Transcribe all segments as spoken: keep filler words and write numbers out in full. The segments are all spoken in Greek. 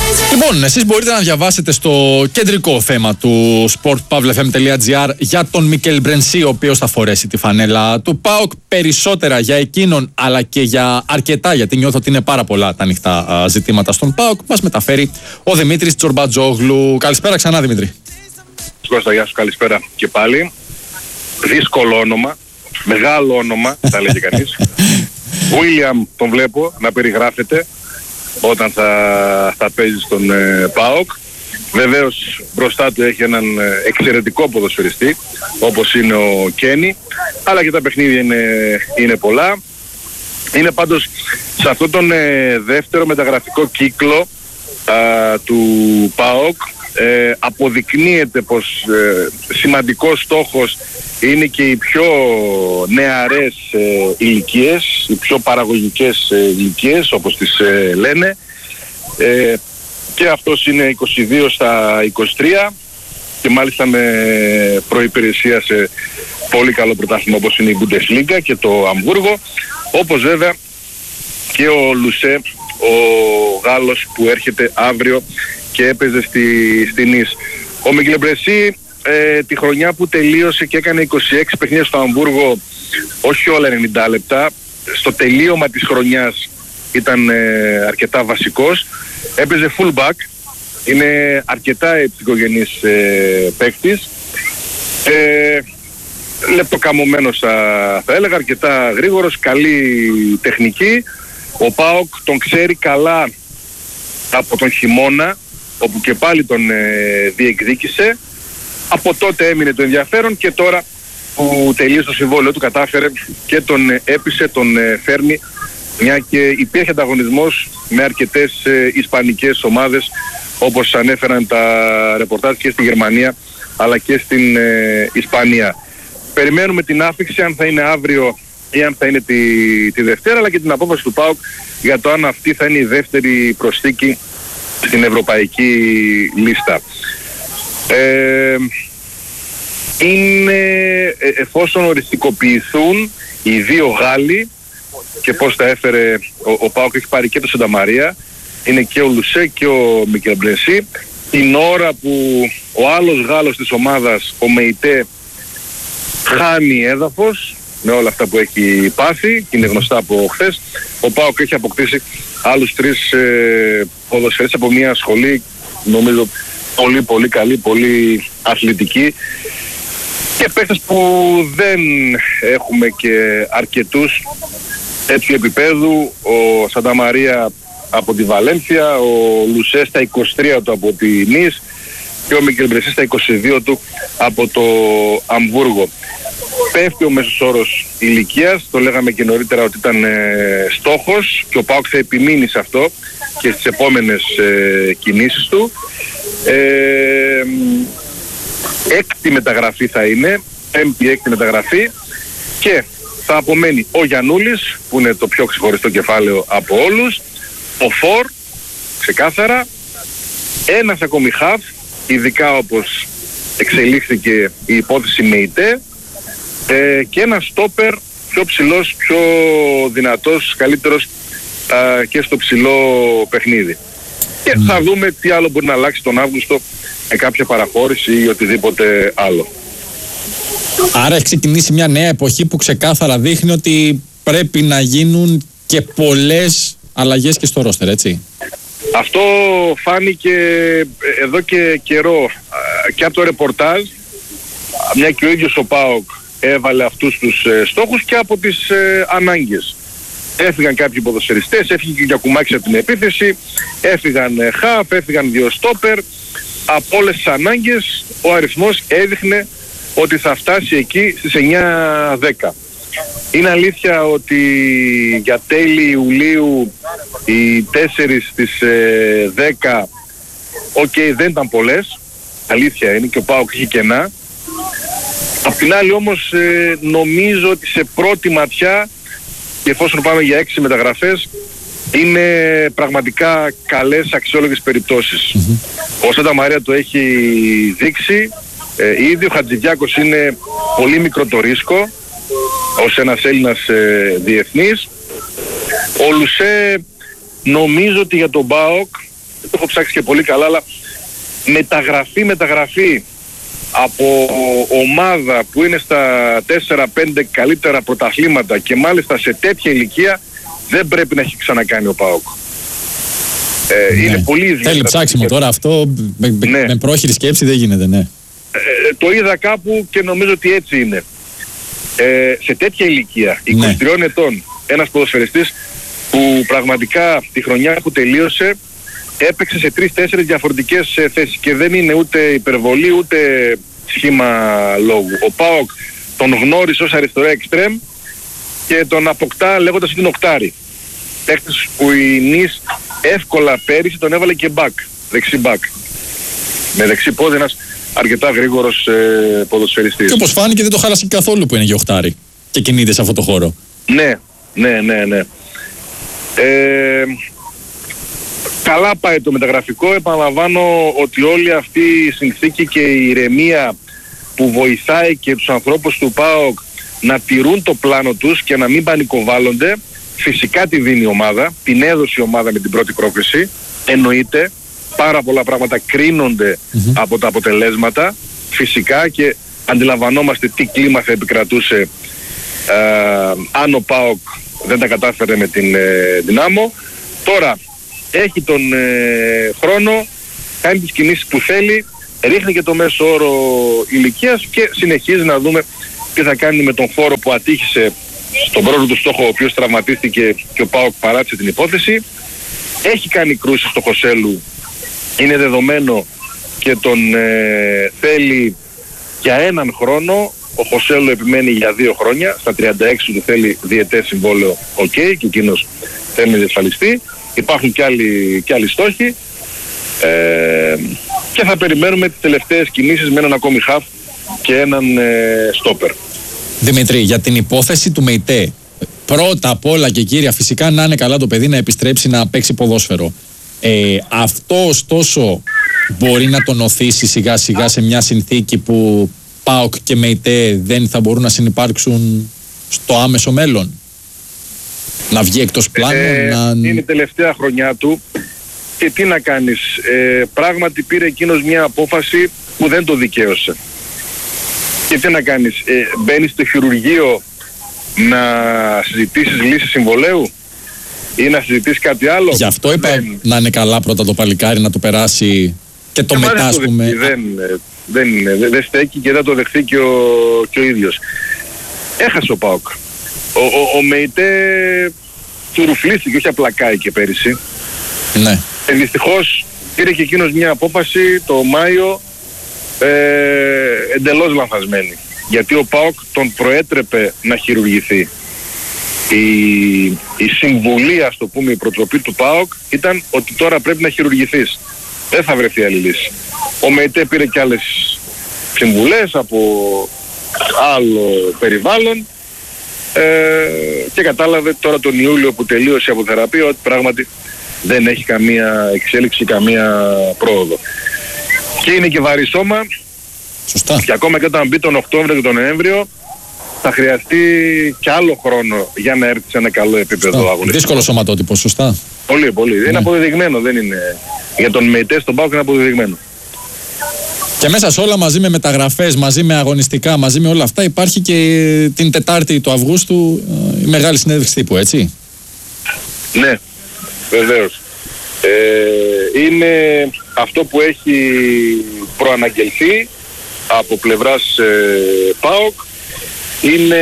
Λοιπόν, εσείς μπορείτε να διαβάσετε στο κεντρικό θέμα του sport pavle f m dot g r για τον Μικέλ Μπρενσί, ο οποίος θα φορέσει τη φανέλα του ΠΑΟΚ. Περισσότερα για εκείνον, αλλά και για αρκετά, γιατί νιώθω ότι είναι πάρα πολλά τα ανοιχτά ζητήματα στον ΠΑΟΚ. Μας μεταφέρει ο Δημήτρης Τζορμπατζόγλου. Καλησπέρα ξανά, Δημήτρη. Κώστα, γεια σου, καλησπέρα και πάλι. Δύσκολο όνομα, μεγάλο όνομα, θα λέγει κανείς. Βίλιαμ τον βλέπω να περιγράφεται όταν θα, θα παίζει στον ε, ΠΑΟΚ. Βεβαίως μπροστά του έχει έναν εξαιρετικό ποδοσφαιριστή όπως είναι ο Κένι, αλλά και τα παιχνίδια είναι, είναι πολλά. Είναι πάντως σε αυτόν τον ε, δεύτερο μεταγραφικό κύκλο α, του ΠΑΟΚ ε, αποδεικνύεται πως ε, σημαντικός στόχος είναι και οι πιο νεαρές ε, ηλικίες, οι πιο παραγωγικές ε, ηλικίες όπως τις ε, λένε, ε, και αυτός είναι είκοσι δύο στα είκοσι τρία και μάλιστα με προϋπηρεσία σε πολύ καλό πρωτάθλημα όπως είναι η Bundesliga και το Αμβούργο, όπως βέβαια και ο Λουσέ, ο Γάλλος που έρχεται αύριο και έπαιζε στη, στη Νις. Ο Μικέλ Μπρενσί ε, τη χρονιά που τελείωσε και έκανε είκοσι έξι παιχνίδια στο Αμβούργο, όχι όλα ενενήντα λεπτά, στο τελείωμα της χρονιάς ήταν ε, αρκετά βασικός, έπαιζε fullback, είναι αρκετά επικογενής ε, παίκτης, ε, λεπτοκαμωμένος θα, θα έλεγα, αρκετά γρήγορος, καλή τεχνική. Ο ΠΑΟΚ τον ξέρει καλά από τον χειμώνα, όπου και πάλι τον ε, διεκδίκησε. Από τότε έμεινε το ενδιαφέρον και τώρα που τελείωσε το συμβόλαιο του κατάφερε και τον ε, έπεισε, τον ε, φέρνει, μια και υπήρχε ανταγωνισμός με αρκετές ε, ισπανικές ομάδες, όπως ανέφεραν τα ρεπορτάζ και στη Γερμανία αλλά και στην ε, Ισπανία. Περιμένουμε την άφιξη, αν θα είναι αύριο ή αν θα είναι τη, τη Δευτέρα, αλλά και την απόφαση του ΠΑΟΚ για το αν αυτή θα είναι η δεύτερη προσθήκη στην ευρωπαϊκή λίστα. Ε, είναι εφόσον οριστικοποιηθούν οι δύο Γάλλοι, και πώς τα έφερε ο, ο ΠΑΟΚ, έχει πάρει και το Σάντα Μαρία, είναι και ο Λουσέ και ο Μικέλ Μπρενσί, την ώρα που ο άλλος Γάλλος της ομάδας, ο Μεϊτέ, χάνει έδαφος με όλα αυτά που έχει πάθει και είναι γνωστά από χθες. Ο ΠΑΟΚ έχει αποκτήσει άλλους τρεις ε, ποδοσφαιριστές από μια σχολή, νομίζω πολύ πολύ καλή, πολύ αθλητική, και παίκτες που δεν έχουμε και αρκετούς τέτοιου επίπεδου. Ο Σάντα Μαρία από τη Βαλένθια, ο Λουσέ στα είκοσι τρία του από τη Νις και ο Μικέλ Μπρενσί στα είκοσι δύο του από το Αμβούργο. Πέφτει ο μέσος όρος ηλικίας, το λέγαμε και νωρίτερα ότι ήταν ε, στόχος και ο ΠΑΟΚ θα επιμείνει σε αυτό και στις επόμενες ε, κινήσεις του. Ε, έκτη μεταγραφή θα είναι, πέμπτη έκτη μεταγραφή, και θα απομένει ο Γιαννούλης που είναι το πιο ξεχωριστό κεφάλαιο από όλους, ο Φορ, ξεκάθαρα, ένας ακόμη χαφ, ειδικά όπως εξελίχθηκε η υπόθεση Μεϊτέ, ε, και ένας στόπερ πιο ψηλός, πιο δυνατός, καλύτερος α, και στο ψηλό παιχνίδι. Και mm. θα δούμε τι άλλο μπορεί να αλλάξει τον Αύγουστο με κάποια παραχώρηση ή οτιδήποτε άλλο. Άρα έχει ξεκινήσει μια νέα εποχή που ξεκάθαρα δείχνει ότι πρέπει να γίνουν και πολλές αλλαγές και στο ρόστερ, έτσι. Αυτό φάνηκε εδώ και καιρό και από το ρεπορτάζ, μια και ο ίδιος ο ΠΑΟΚ έβαλε αυτούς τους ε, στόχους, και από τις ε, ανάγκες. Έφυγαν κάποιοι ποδοσφαιριστές, έφυγε και ο Γιακουμάκης από την επίθεση, έφυγαν ε, χαφ, έφυγαν δύο στόπερ. Από όλες τις ανάγκες ο αριθμός έδειχνε ότι θα φτάσει εκεί στις εννιά δέκα. Είναι αλήθεια ότι για τέλη Ιουλίου οι τέσσερις στις ε, δέκα, οκ, okay, δεν ήταν πολλές, αλήθεια είναι, και ο ΠΑΟΚ είχε κενά. Απ' την άλλη όμως ε, νομίζω ότι σε πρώτη ματιά, και εφόσον πάμε για έξι μεταγραφές, είναι πραγματικά καλές, αξιόλογες περιπτώσεις. Mm-hmm. Ο Σάντα Μαρία το έχει δείξει, ε, ήδη ο Χατζηδιάκος είναι πολύ μικρό το ρίσκο ως ένας Έλληνας ε, διεθνής. Ο Λουσέ νομίζω ότι για τον ΠΑΟΚ το έχω ψάξει και πολύ καλά, αλλά μεταγραφή, μεταγραφή από ομάδα που είναι στα τέσσερα πέντε καλύτερα πρωταθλήματα και μάλιστα σε τέτοια ηλικία δεν πρέπει να έχει ξανακάνει ο ΠΑΟΚ. Ε, ναι. Είναι πολύ ιδιαίτερα. Θέλει ψάξιμο τώρα αυτό, με, ναι. με πρόχειρη σκέψη δεν γίνεται, ναι. Ε, το είδα κάπου και νομίζω ότι έτσι είναι. Ε, σε τέτοια ηλικία, είκοσι τριών ναι. ετών, ένας ποδοσφαιριστής που πραγματικά τη χρονιά που τελείωσε έπαιξε σε τρεις-τέσσερις διαφορετικές θέσεις και δεν είναι ούτε υπερβολή ούτε σχήμα λόγου. Ο ΠΑΟΚ τον γνώρισε ως αριστερό εξτρέμ και τον αποκτά λέγοντας ότι είναι οκτάρι. Παίκτης που η Νις εύκολα πέρυσι τον έβαλε και μπακ, δεξί μπακ. Με δεξί πόδι ένας αρκετά γρήγορος ε, ποδοσφαιριστής. Και όπως φάνηκε δεν το χάλασε καθόλου που είναι και οκτάρι και κινείται σε αυτό το χώρο. Ναι, ναι, ναι, ναι. Ε, καλά πάει το μεταγραφικό. Επαναλαμβάνω ότι όλη αυτή η συνθήκη και η ηρεμία που βοηθάει και τους ανθρώπους του ΠΑΟΚ να τηρούν το πλάνο τους και να μην πανικοβάλλονται, φυσικά τη δίνει η ομάδα, την έδωσε η ομάδα με την πρώτη πρόκριση, εννοείται, πάρα πολλά πράγματα κρίνονται mm-hmm. από τα αποτελέσματα, φυσικά, και αντιλαμβανόμαστε τι κλίμα θα επικρατούσε ε, αν ο ΠΑΟΚ δεν τα κατάφερε με την ε, Δυνάμω. Τώρα έχει τον ε, χρόνο, κάνει τις κινήσεις που θέλει, ρίχνει και το μέσο όρο ηλικίας και συνεχίζει να δούμε τι θα κάνει με τον χώρο που ατύχησε στον πρώτο του στόχο, ο οποίος τραυματίστηκε και ο ΠΑΟΚ παράτησε την υπόθεση. Έχει κάνει κρούσεις στο Χωσέλου, είναι δεδομένο, και τον ε, θέλει για έναν χρόνο. Ο Χωσέλου επιμένει για δύο χρόνια, στα τριάντα έξι του θέλει διετές συμβόλαιο, οκ, okay, και εκείνος θέλει να διασφαλιστεί. Υπάρχουν και άλλοι, και άλλοι στόχοι ε, και θα περιμένουμε τις τελευταίες κινήσεις με έναν ακόμη χαφ και έναν ε, στόπερ. Δημήτρη, για την υπόθεση του ΜΕΙΤΕ, πρώτα απ' όλα και κύρια, φυσικά να είναι καλά το παιδί να επιστρέψει να παίξει ποδόσφαιρο. Ε, αυτό ωστόσο μπορεί να τον οθήσει σιγά σιγά σε μια συνθήκη που ΠΑΟΚ και ΜΕΙΤΕ δεν θα μπορούν να συνυπάρξουν στο άμεσο μέλλον? Να βγει εκτός πλάνου, ε, να... Είναι η τελευταία χρονιά του και τι να κάνεις. Ε, πράγματι πήρε εκείνος μια απόφαση που δεν το δικαίωσε. Και τι να κάνεις, ε, μπαίνεις στο χειρουργείο να συζητήσεις λύσεις συμβολαίου ή να συζητήσεις κάτι άλλο? Γι' αυτό είπα δεν... να είναι καλά πρώτα το παλικάρι, να το περάσει και το και μετά, ας πούμε. Δεν, δεν, δεν, δεν στέκει και δεν το δεχθεί και ο, και ο ίδιος. Έχασε ο ΠΑΟΚ. Ο, ο, ο ΜΕΙΤΕ του ρουφλίστηκε, όχι απλά κάηκε πέρυσι. Ναι. Ε, δυστυχώς πήρε και εκείνος μια απόφαση το Μάιο ε, εντελώς λανθασμένη. Γιατί ο ΠΑΟΚ τον προέτρεπε να χειρουργηθεί. Η, η συμβουλή, ας το πούμε, η προτροπή του ΠΑΟΚ ήταν ότι τώρα πρέπει να χειρουργηθείς. Δεν θα βρεθεί άλλη λύση. Ο ΜΕΙΤΕ πήρε και άλλες συμβουλές από άλλο περιβάλλον ε, και κατάλαβε τώρα τον Ιούλιο που τελείωσε η αποθεραπεία ότι πράγματι δεν έχει καμία εξέλιξη, καμία πρόοδο. Και είναι και βαρύ σώμα. Σωστά. Και ακόμα και όταν μπει τον Οκτώβριο και τον Νοέμβριο θα χρειαστεί και άλλο χρόνο για να έρθει σε ένα καλό επίπεδο αγωνιστικό. Δύσκολο σωματότυπο, σωστά. Πολύ, πολύ. Ναι. Είναι αποδεδειγμένο, δεν είναι. Για τον ΜΕΙΤΕ στον ΠΑΟΚ είναι αποδεδειγμένο. Και μέσα σε όλα, μαζί με μεταγραφές, μαζί με αγωνιστικά, μαζί με όλα αυτά, υπάρχει και την Τετάρτη του Αυγούστου η μεγάλη συνέντευξη τύπου, έτσι? Ναι, βεβαίως. Ε, είναι αυτό που έχει προαναγγελθεί από πλευράς ε, ΠΑΟΚ. Είναι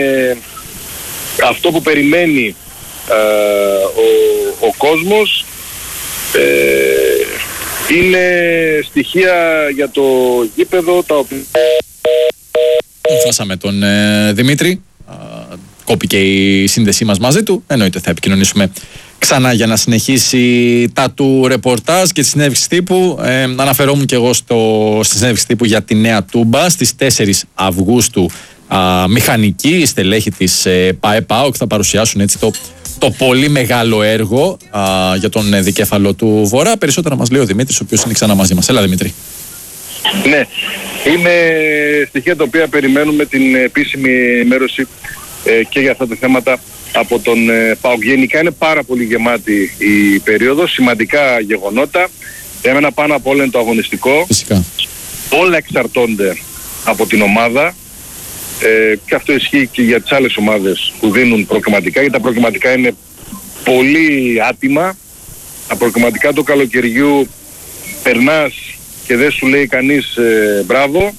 αυτό που περιμένει ε, ο, ο κόσμος. Ε, είναι στοιχεία για το γήπεδο τα οποία... Φτάσαμε τον ε, Δημήτρη. Α, κόπηκε η σύνδεσή μας μαζί του. Εννοείται θα επικοινωνήσουμε ξανά για να συνεχίσει τα του ρεπορτάζ και τη συνέντευξη τύπου. Ε, αναφερόμουν και εγώ στο, στη συνέντευξη τύπου για τη Νέα Τούμπα στις τέσσερις Αυγούστου. Α, μηχανικοί, στελέχη της ε, ΠΑΕ-ΠΑΟΚ θα παρουσιάσουν έτσι το, το πολύ μεγάλο έργο α, για τον ε, δικέφαλο του Βορρά. Περισσότερα μας λέει ο Δημήτρης, ο οποίος είναι ξανά μαζί μας. Έλα, Δημήτρη. Ναι, είναι στοιχεία τα οποία περιμένουμε την επίσημη ενημέρωση ε, και για αυτά τα θέματα από τον ε, ΠΑΟΚ. Γενικά είναι πάρα πολύ γεμάτη η περίοδος, σημαντικά γεγονότα. Εμένα πάνω από όλα είναι το αγωνιστικό. Φυσικά. Όλα εξαρτώνται από την ομάδα ε, και αυτό ισχύει και για τις άλλες ομάδες που δίνουν προκριματικά, γιατί τα προκριματικά είναι πολύ άτιμα. Τα προκριματικά του καλοκαιριού περνάς και δεν σου λέει κανείς ε, μπράβο.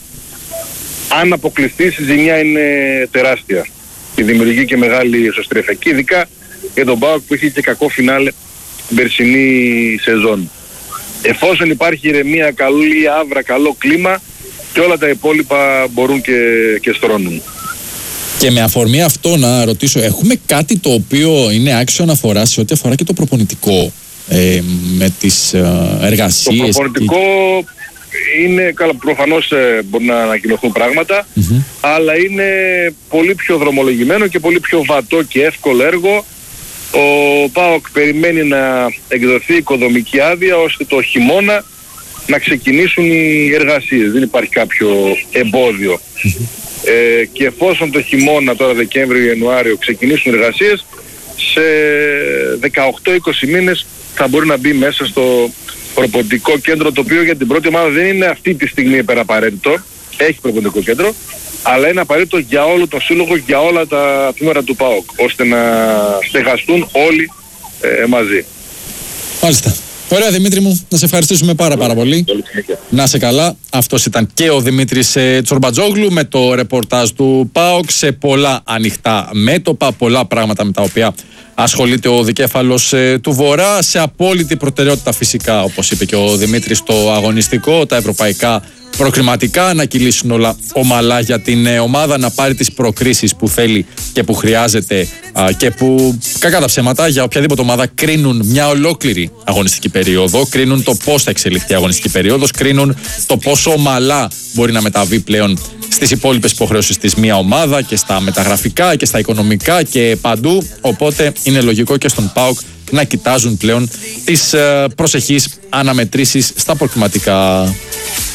Αν αποκλειστείς η ζημιά είναι τεράστια και δημιουργεί και μεγάλη εσωστρέφεια, ειδικά για τον ΠΑΟΚ που είχε και κακό φινάλε την περσινή σεζόν. Εφόσον υπάρχει ηρεμία, καλή άβρα, καλό κλίμα, και όλα τα υπόλοιπα μπορούν και, και στρώνουν. Και με αφορμή αυτό να ρωτήσω, έχουμε κάτι το οποίο είναι άξιο αναφορά σε ό,τι αφορά και το προπονητικό, ε, με τις ε, εργασίες? Το προπονητικό και... είναι, καλά, προφανώς ε, μπορεί να ανακοινωθούν πράγματα, mm-hmm. αλλά είναι πολύ πιο δρομολογημένο και πολύ πιο βατό και εύκολο έργο. Ο ΠΑΟΚ περιμένει να εκδοθεί οικοδομική άδεια ώστε το χειμώνα να ξεκινήσουν οι εργασίες. Δεν υπάρχει κάποιο εμπόδιο. Mm-hmm. Ε, και εφόσον το χειμώνα, τώρα Δεκέμβριο-Ιανουάριο, ξεκινήσουν οι εργασίες, σε δεκαοκτώ είκοσι μήνες θα μπορεί να μπει μέσα στο προπονητικό κέντρο, το οποίο για την πρώτη ομάδα δεν είναι αυτή τη στιγμή υπεραπαραίτητο. Έχει προπονητικό κέντρο, αλλά είναι απαραίτητο για όλο το σύλλογο, για όλα τα τμήματα του ΠΑΟΚ, ώστε να στεγαστούν όλοι ε, μαζί. Μάλιστα. Ωραία, Δημήτρη μου, να σε ευχαριστήσουμε πάρα πάρα πολύ. Να σε καλά. Αυτός ήταν και ο Δημήτρης ε, Τσορμπατζόγλου με το ρεπορτάζ του ΠΑΟΚ σε πολλά ανοιχτά μέτωπα, πολλά πράγματα με τα οποία ασχολείται ο δικέφαλος ε, του Βορρά, σε απόλυτη προτεραιότητα φυσικά, όπως είπε και ο Δημήτρης, το αγωνιστικό, τα ευρωπαϊκά προκριματικά, να κυλήσουν όλα ομαλά για την ε, ομάδα, να πάρει τις προκρίσεις που θέλει και που χρειάζεται, α, και που, κακά τα ψέματα, για οποιαδήποτε ομάδα κρίνουν μια ολόκληρη αγωνιστική περίοδο, κρίνουν το πώς θα εξελιχθεί η αγωνιστική περίοδος, κρίνουν το πόσο ομαλά μπορεί να μεταβεί πλέον στις υπόλοιπες υποχρεώσεις της μία ομάδα και στα μεταγραφικά και στα οικονομικά και παντού. Οπότε είναι λογικό και στον ΠΑΟΚ να κοιτάζουν πλέον τις ε, προσεχείς αναμετρήσεις στα προκριματικά.